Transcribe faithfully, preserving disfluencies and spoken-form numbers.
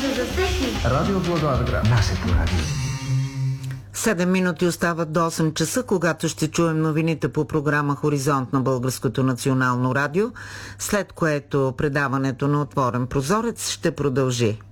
Радио за всеки. Радио Благоевград. Нашето радио. Седем минути остават до осем часа, когато ще чуем новините по програма Хоризонт на Българското национално радио, след което предаването на Отворен прозорец ще продължи.